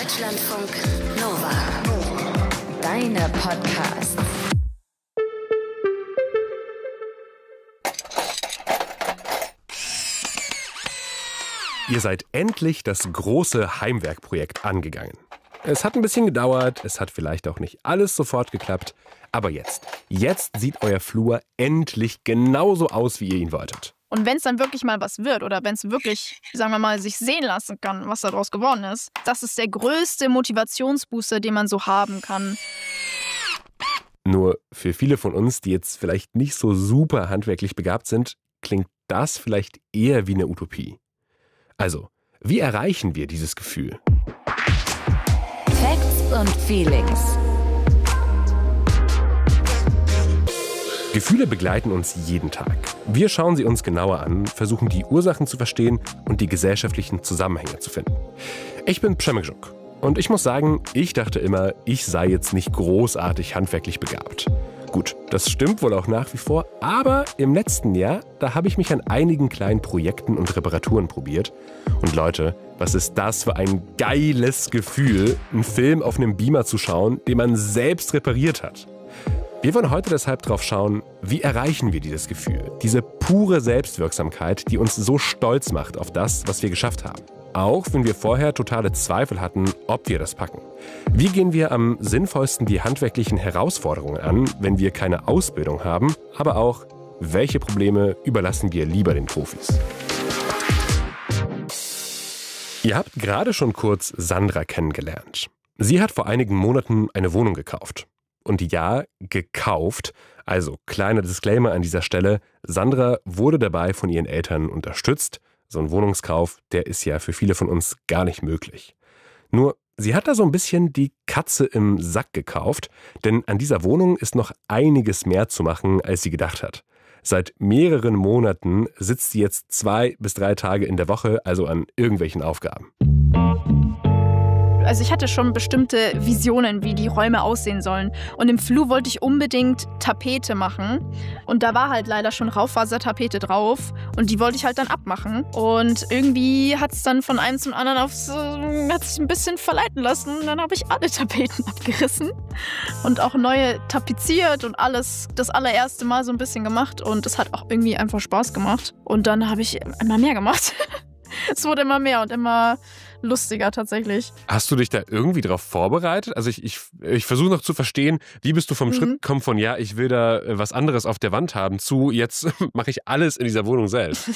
Deutschlandfunk Nova. Deine Podcasts. Ihr seid endlich das große Heimwerkprojekt angegangen. Es hat ein bisschen gedauert, es hat vielleicht auch nicht alles sofort geklappt, aber jetzt sieht euer Flur endlich genauso aus, wie ihr ihn wolltet. Und wenn es dann wirklich mal was wird oder wenn es wirklich, sagen wir mal, sich sehen lassen kann, was daraus geworden ist, das ist der größte Motivationsbooster, den man so haben kann. Nur für viele von uns, die jetzt vielleicht nicht so super handwerklich begabt sind, klingt das vielleicht eher wie eine Utopie. Also, wie erreichen wir dieses Gefühl? Facts und Feelings. Gefühle begleiten uns jeden Tag. Wir schauen sie uns genauer an, versuchen die Ursachen zu verstehen und die gesellschaftlichen Zusammenhänge zu finden. Ich bin Przemysl und ich muss sagen, ich dachte immer, ich sei jetzt nicht großartig handwerklich begabt. Gut, das stimmt wohl auch nach wie vor, aber im letzten Jahr, da habe ich mich an einigen kleinen Projekten und Reparaturen probiert. Und Leute, was ist das für ein geiles Gefühl, einen Film auf einem Beamer zu schauen, den man selbst repariert hat. Wir wollen heute deshalb drauf schauen, wie erreichen wir dieses Gefühl, diese pure Selbstwirksamkeit, die uns so stolz macht auf das, was wir geschafft haben. Auch wenn wir vorher totale Zweifel hatten, ob wir das packen. Wie gehen wir am sinnvollsten die handwerklichen Herausforderungen an, wenn wir keine Ausbildung haben, aber auch, welche Probleme überlassen wir lieber den Profis? Ihr habt gerade schon kurz Sandra kennengelernt. Sie hat vor einigen Monaten eine Wohnung gekauft. Und ja, gekauft. Also, kleiner Disclaimer an dieser Stelle. Sandra wurde dabei von ihren Eltern unterstützt. So ein Wohnungskauf, der ist ja für viele von uns gar nicht möglich. Nur, sie hat da so ein bisschen die Katze im Sack gekauft. Denn an dieser Wohnung ist noch einiges mehr zu machen, als sie gedacht hat. Seit mehreren Monaten sitzt sie jetzt 2 bis 3 Tage in der Woche, also an irgendwelchen Aufgaben. Also ich hatte schon bestimmte Visionen, wie die Räume aussehen sollen. Und im Flur wollte ich unbedingt Tapete machen. Und da war halt leider schon Raufasertapete drauf. Und die wollte ich halt dann abmachen. Und irgendwie hat es dann von einem zum anderen hat sich ein bisschen verleiten lassen. Und dann habe ich alle Tapeten abgerissen. Und auch neue tapeziert und alles das allererste Mal so ein bisschen gemacht. Und es hat auch irgendwie einfach Spaß gemacht. Und dann habe ich immer mehr gemacht. Es wurde immer mehr und immer lustiger tatsächlich. Hast du dich da irgendwie drauf vorbereitet? Also ich versuche noch zu verstehen, wie bist du vom Schritt gekommen von, ja, ich will da was anderes auf der Wand haben, zu, jetzt mache ich alles in dieser Wohnung selbst.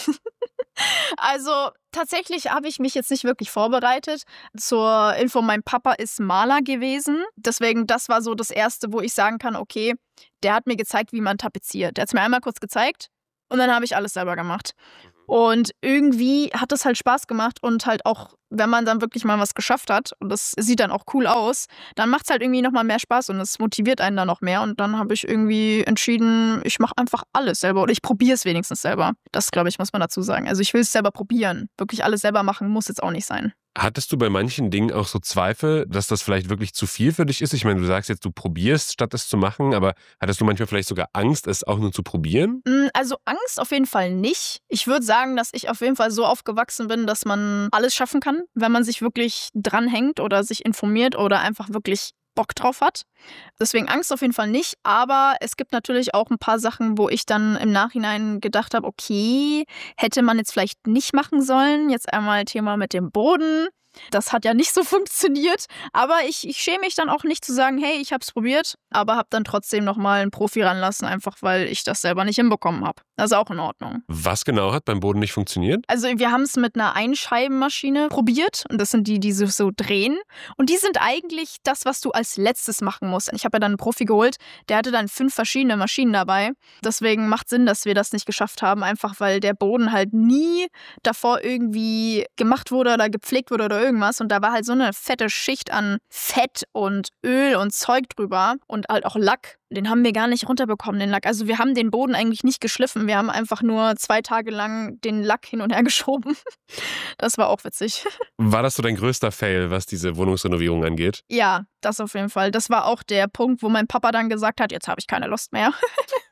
Also tatsächlich habe ich mich jetzt nicht wirklich vorbereitet. Zur Info, mein Papa ist Maler gewesen. Deswegen, das war so das Erste, wo ich sagen kann, okay, der hat mir gezeigt, wie man tapeziert. Der hat es mir einmal kurz gezeigt und dann habe ich alles selber gemacht. Und irgendwie hat es halt Spaß gemacht und halt auch, wenn man dann wirklich mal was geschafft hat und das sieht dann auch cool aus, dann macht es halt irgendwie nochmal mehr Spaß und es motiviert einen dann noch mehr. Und dann habe ich irgendwie entschieden, ich mache einfach alles selber oder ich probiere es wenigstens selber. Das, glaube ich, muss man dazu sagen. Also ich will es selber probieren. Wirklich alles selber machen muss jetzt auch nicht sein. Hattest du bei manchen Dingen auch so Zweifel, dass das vielleicht wirklich zu viel für dich ist? Ich meine, du sagst jetzt, du probierst, statt es zu machen, aber hattest du manchmal vielleicht sogar Angst, es auch nur zu probieren? Also Angst auf jeden Fall nicht. Ich würde sagen, dass ich auf jeden Fall so aufgewachsen bin, dass man alles schaffen kann, wenn man sich wirklich dranhängt oder sich informiert oder einfach wirklich Bock drauf hat. Deswegen Angst auf jeden Fall nicht, aber es gibt natürlich auch ein paar Sachen, wo ich dann im Nachhinein gedacht habe, okay, hätte man jetzt vielleicht nicht machen sollen. Jetzt einmal Thema mit dem Boden. Das hat ja nicht so funktioniert, aber ich schäme mich dann auch nicht zu sagen, hey, ich habe es probiert, aber habe dann trotzdem nochmal einen Profi ranlassen, einfach weil ich das selber nicht hinbekommen habe. Das ist auch in Ordnung. Was genau hat beim Boden nicht funktioniert? Also wir haben es mit einer Einscheibenmaschine probiert und das sind die so drehen und die sind eigentlich das, was du als letztes machen musst. Ich habe ja dann einen Profi geholt, der hatte dann 5 verschiedene Maschinen dabei. Deswegen macht Sinn, dass wir das nicht geschafft haben, einfach weil der Boden halt nie davor irgendwie gemacht wurde oder gepflegt wurde oder irgendwas und da war halt so eine fette Schicht an Fett und Öl und Zeug drüber und halt auch Lack. Den haben wir gar nicht runterbekommen, den Lack. Also wir haben den Boden eigentlich nicht geschliffen. Wir haben einfach nur 2 Tage lang den Lack hin und her geschoben. Das war auch witzig. War das so dein größter Fail, was diese Wohnungsrenovierung angeht? Ja, das auf jeden Fall. Das war auch der Punkt, wo mein Papa dann gesagt hat, jetzt habe ich keine Lust mehr.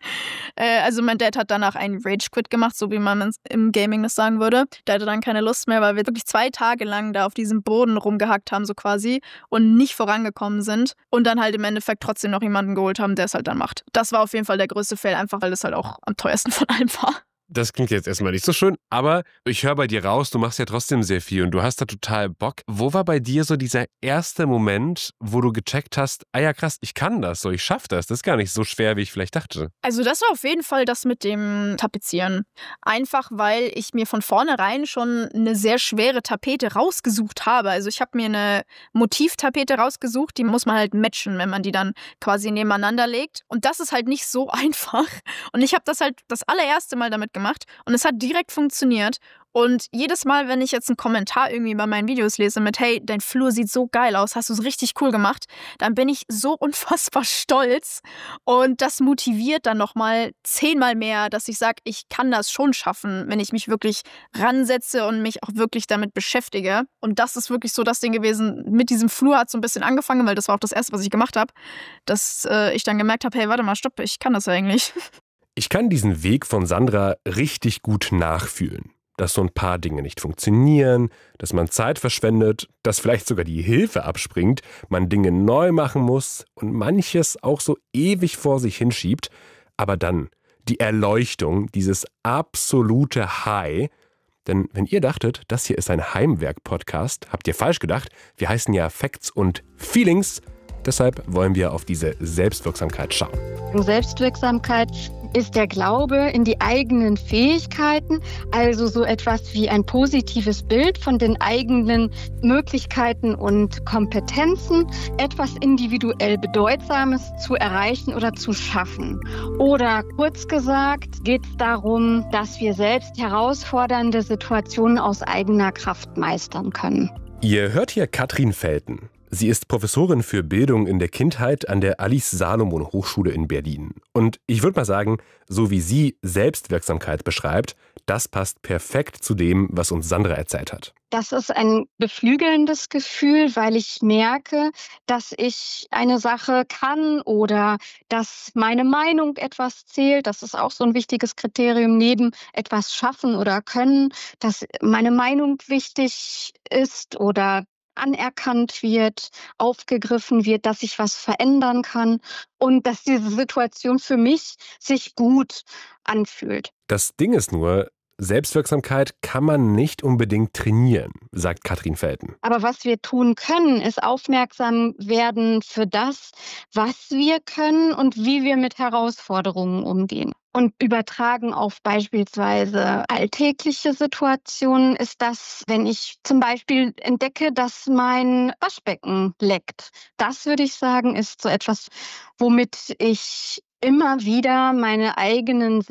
Also mein Dad hat danach einen Rage-Quit gemacht, so wie man im Gaming das sagen würde. Der hatte dann keine Lust mehr, weil wir wirklich 2 Tage lang da auf diesem Boden rumgehackt haben, so quasi, und nicht vorangekommen sind. Und dann halt im Endeffekt trotzdem noch jemanden geholt haben, der es halt dann macht. Das war auf jeden Fall der größte Fail, einfach weil es halt auch am teuersten von allem war. Das klingt jetzt erstmal nicht so schön, aber ich höre bei dir raus, du machst ja trotzdem sehr viel und du hast da total Bock. Wo war bei dir so dieser erste Moment, wo du gecheckt hast, ah ja krass, ich kann das, so ich schaffe das, das ist gar nicht so schwer, wie ich vielleicht dachte? Also das war auf jeden Fall das mit dem Tapezieren. Einfach, weil ich mir von vornherein schon eine sehr schwere Tapete rausgesucht habe. Also ich habe mir eine Motivtapete rausgesucht, die muss man halt matchen, wenn man die dann quasi nebeneinander legt. Und das ist halt nicht so einfach. Und ich habe das halt das allererste Mal damit gemacht und es hat direkt funktioniert. Und jedes Mal, wenn ich jetzt einen Kommentar irgendwie bei meinen Videos lese mit hey, dein Flur sieht so geil aus, hast du es richtig cool gemacht, dann bin ich so unfassbar stolz und das motiviert dann nochmal 10-mal mehr, dass ich sage, ich kann das schon schaffen, wenn ich mich wirklich ransetze und mich auch wirklich damit beschäftige. Und das ist wirklich so das Ding gewesen, mit diesem Flur hat es so ein bisschen angefangen, weil das war auch das Erste, was ich gemacht habe, dass ich dann gemerkt habe, hey, warte mal, stopp, ich kann das eigentlich. Ich kann diesen Weg von Sandra richtig gut nachfühlen. Dass so ein paar Dinge nicht funktionieren, dass man Zeit verschwendet, dass vielleicht sogar die Hilfe abspringt, man Dinge neu machen muss und manches auch so ewig vor sich hinschiebt. Aber dann die Erleuchtung, dieses absolute High. Denn wenn ihr dachtet, das hier ist ein Heimwerk-Podcast, habt ihr falsch gedacht. Wir heißen ja Facts und Feelings. Deshalb wollen wir auf diese Selbstwirksamkeit schauen. Selbstwirksamkeit ist der Glaube in die eigenen Fähigkeiten, also so etwas wie ein positives Bild von den eigenen Möglichkeiten und Kompetenzen, etwas individuell Bedeutsames zu erreichen oder zu schaffen. Oder kurz gesagt geht es darum, dass wir selbst herausfordernde Situationen aus eigener Kraft meistern können. Ihr hört hier Katrin Felten. Sie ist Professorin für Bildung in der Kindheit an der Alice-Salomon-Hochschule in Berlin. Und ich würde mal sagen, so wie sie Selbstwirksamkeit beschreibt, das passt perfekt zu dem, was uns Sandra erzählt hat. Das ist ein beflügelndes Gefühl, weil ich merke, dass ich eine Sache kann oder dass meine Meinung etwas zählt. Das ist auch so ein wichtiges Kriterium neben etwas schaffen oder können, dass meine Meinung wichtig ist oder anerkannt wird, aufgegriffen wird, dass ich was verändern kann und dass diese Situation für mich sich gut anfühlt. Das Ding ist nur, Selbstwirksamkeit kann man nicht unbedingt trainieren, sagt Katrin Felten. Aber was wir tun können, ist aufmerksam werden für das, was wir können und wie wir mit Herausforderungen umgehen. Und übertragen auf beispielsweise alltägliche Situationen ist das, wenn ich zum Beispiel entdecke, dass mein Waschbecken leckt. Das würde ich sagen, ist so etwas, womit ich immer wieder meine eigenen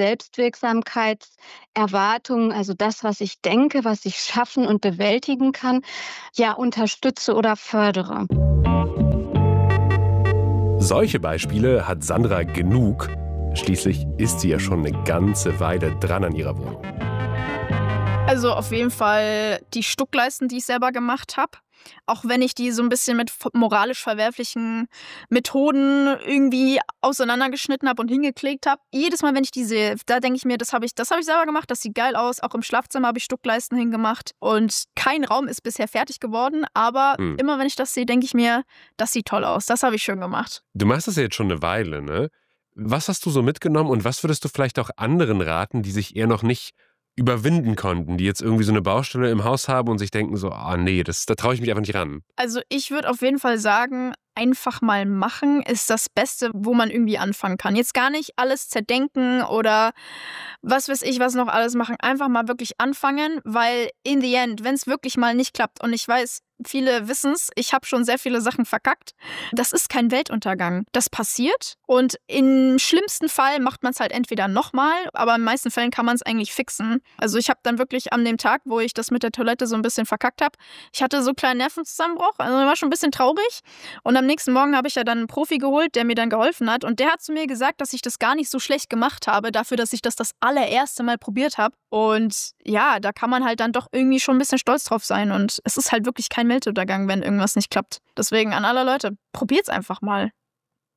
Selbstwirksamkeitserwartungen, also das, was ich denke, was ich schaffen und bewältigen kann, ja, unterstütze oder fördere. Solche Beispiele hat Sandra genug. Schließlich ist sie ja schon eine ganze Weile dran an ihrer Wohnung. Also auf jeden Fall die Stuckleisten, die ich selber gemacht habe. Auch wenn ich die so ein bisschen mit moralisch verwerflichen Methoden irgendwie auseinandergeschnitten habe und hingeklebt habe. Jedes Mal, wenn ich die sehe, da denke ich mir, das habe ich selber gemacht, das sieht geil aus. Auch im Schlafzimmer habe ich Stuckleisten hingemacht. Und kein Raum ist bisher fertig geworden. Aber immer, wenn ich das sehe, denke ich mir, das sieht toll aus. Das habe ich schön gemacht. Du machst das ja jetzt schon eine Weile, ne? Was hast du so mitgenommen und was würdest du vielleicht auch anderen raten, die sich eher noch nicht überwinden konnten, die jetzt irgendwie so eine Baustelle im Haus haben und sich denken so, nee, da traue ich mich einfach nicht ran? Also ich würde auf jeden Fall sagen, einfach mal machen ist das Beste, wo man irgendwie anfangen kann. Jetzt gar nicht alles zerdenken oder was weiß ich, was noch alles machen. Einfach mal wirklich anfangen, weil in the end, wenn es wirklich mal nicht klappt und ich weiß, viele wissen es, ich habe schon sehr viele Sachen verkackt. Das ist kein Weltuntergang. Das passiert und im schlimmsten Fall macht man es halt entweder nochmal, aber in den meisten Fällen kann man es eigentlich fixen. Also ich habe dann wirklich an dem Tag, wo ich das mit der Toilette so ein bisschen verkackt habe, ich hatte so einen kleinen Nervenzusammenbruch, also war schon ein bisschen traurig und am nächsten Morgen habe ich ja dann einen Profi geholt, der mir dann geholfen hat und der hat zu mir gesagt, dass ich das gar nicht so schlecht gemacht habe, dafür, dass ich das allererste Mal probiert habe und ja, da kann man halt dann doch irgendwie schon ein bisschen stolz drauf sein und es ist halt wirklich kein Weltuntergang, wenn irgendwas nicht klappt. Deswegen an alle Leute, probiert's einfach mal.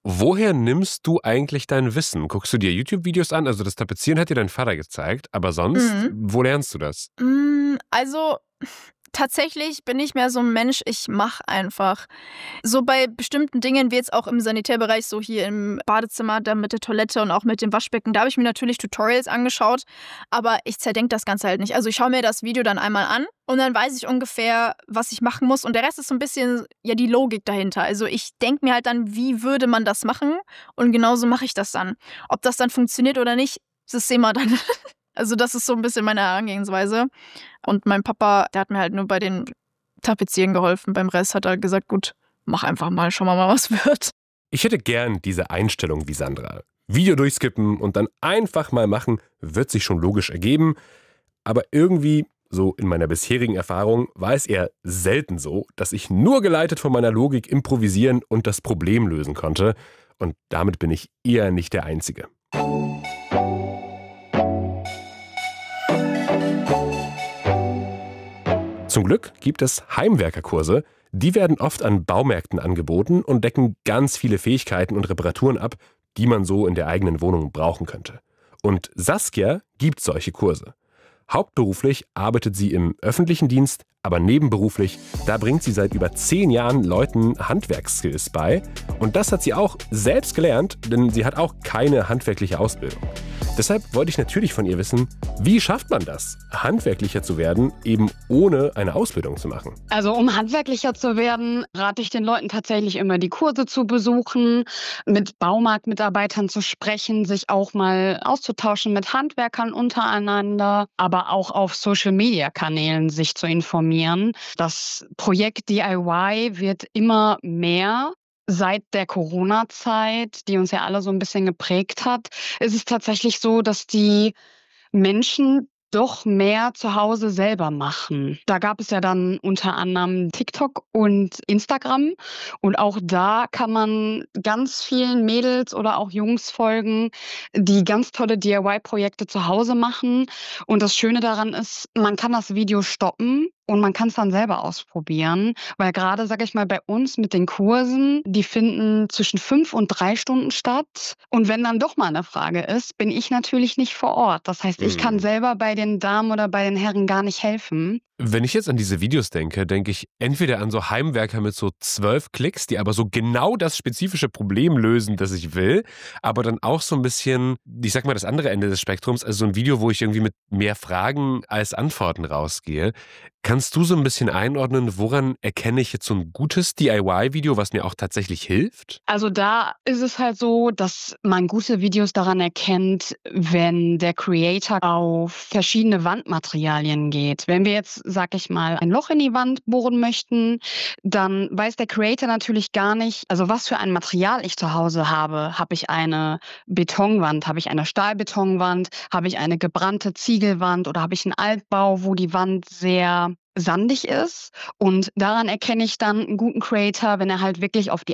Woher nimmst du eigentlich dein Wissen? Guckst du dir YouTube-Videos an? Also das Tapezieren hat dir dein Vater gezeigt, aber sonst, wo lernst du das? Also tatsächlich bin ich mehr so ein Mensch, ich mache einfach. So bei bestimmten Dingen, wie jetzt auch im Sanitärbereich, so hier im Badezimmer, dann mit der Toilette und auch mit dem Waschbecken, da habe ich mir natürlich Tutorials angeschaut, aber ich zerdenke das Ganze halt nicht. Also ich schaue mir das Video dann einmal an und dann weiß ich ungefähr, was ich machen muss und der Rest ist so ein bisschen ja die Logik dahinter. Also ich denke mir halt dann, wie würde man das machen und genauso mache ich das dann. Ob das dann funktioniert oder nicht, das sehen wir dann. Also das ist so ein bisschen meine Herangehensweise. Und mein Papa, der hat mir halt nur bei den Tapezieren geholfen. Beim Rest hat er gesagt, gut, mach einfach mal, schauen wir mal, was wird. Ich hätte gern diese Einstellung wie Sandra. Video durchskippen und dann einfach mal machen, wird sich schon logisch ergeben. Aber irgendwie, so in meiner bisherigen Erfahrung, war es eher selten so, dass ich nur geleitet von meiner Logik improvisieren und das Problem lösen konnte. Und damit bin ich eher nicht der Einzige. Zum Glück gibt es Heimwerkerkurse. Die werden oft an Baumärkten angeboten und decken ganz viele Fähigkeiten und Reparaturen ab, die man so in der eigenen Wohnung brauchen könnte. Und Saskia gibt solche Kurse. Hauptberuflich arbeitet sie im öffentlichen Dienst, aber nebenberuflich, da bringt sie seit über 10 Jahren Leuten Handwerksskills bei. Und das hat sie auch selbst gelernt, denn sie hat auch keine handwerkliche Ausbildung. Deshalb wollte ich natürlich von ihr wissen, wie schafft man das, handwerklicher zu werden, eben ohne eine Ausbildung zu machen? Also um handwerklicher zu werden, rate ich den Leuten tatsächlich immer, die Kurse zu besuchen, mit Baumarktmitarbeitern zu sprechen, sich auch mal auszutauschen mit Handwerkern untereinander, aber auch auf Social-Media-Kanälen sich zu informieren. Das Projekt DIY wird immer mehr. Seit der Corona-Zeit, die uns ja alle so ein bisschen geprägt hat, ist es tatsächlich so, dass die Menschen doch mehr zu Hause selber machen. Da gab es ja dann unter anderem TikTok und Instagram. Und auch da kann man ganz vielen Mädels oder auch Jungs folgen, die ganz tolle DIY-Projekte zu Hause machen. Und das Schöne daran ist, man kann das Video stoppen und man kann es dann selber ausprobieren. Weil gerade, sag ich mal, bei uns mit den Kursen, die finden zwischen 5 und 3 Stunden statt. Und wenn dann doch mal eine Frage ist, bin ich natürlich nicht vor Ort. Das heißt, ich kann selber bei den Damen oder bei den Herren gar nicht helfen. Wenn ich jetzt an diese Videos denke, denke ich entweder an so Heimwerker mit so 12 Klicks, die aber so genau das spezifische Problem lösen, das ich will, aber dann auch so ein bisschen, ich sag mal, das andere Ende des Spektrums, also so ein Video, wo ich irgendwie mit mehr Fragen als Antworten rausgehe. Kannst du so ein bisschen einordnen, woran erkenne ich jetzt so ein gutes DIY-Video, was mir auch tatsächlich hilft? Also da ist es halt so, dass man gute Videos daran erkennt, wenn der Creator auf verschiedene Wandmaterialien geht. Wenn wir jetzt, sag ich mal, ein Loch in die Wand bohren möchten, dann weiß der Creator natürlich gar nicht, also was für ein Material ich zu Hause habe. Habe ich eine Betonwand? Habe ich eine Stahlbetonwand? Habe ich eine gebrannte Ziegelwand? Oder habe ich einen Altbau, wo die Wand sehr sandig ist? Und daran erkenne ich dann einen guten Creator, wenn er halt wirklich auf die